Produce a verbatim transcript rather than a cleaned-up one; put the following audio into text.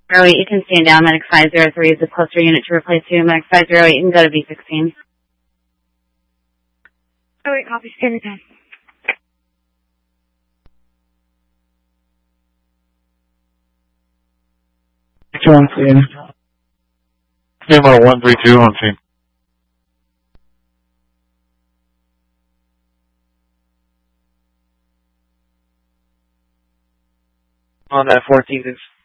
zero eight, you can stand down. Medic five zero three is the closer unit to replace you. Medic five zero eight, you can go to B sixteen. Oh, wait, copy, standing down. On scene. Number one three two on scene. On that fourteenth is